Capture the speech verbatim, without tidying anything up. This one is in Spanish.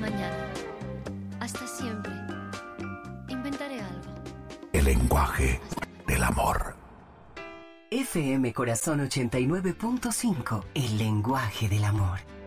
mañana. Hasta siempre. Inventaré algo. El lenguaje del amor. F M Corazón ochenta y nueve punto cinco. El lenguaje del amor.